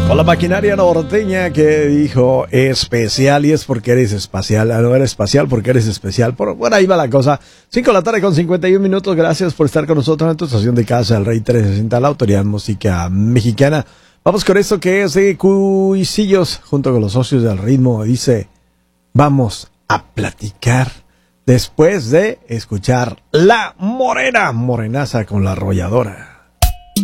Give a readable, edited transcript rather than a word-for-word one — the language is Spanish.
Con la maquinaria norteña que dijo especial, y es porque eres espacial. No eres espacial porque eres especial. Bueno, ahí va la cosa. 5 de la tarde con 51 minutos. Gracias por estar con nosotros en tu estación de casa, el Rey 360, la autoridad música mexicana. Vamos con esto que es de Cuisillos, junto con los socios del ritmo. Dice, vamos a platicar después de escuchar La Morena, Morenaza con La Arrolladora.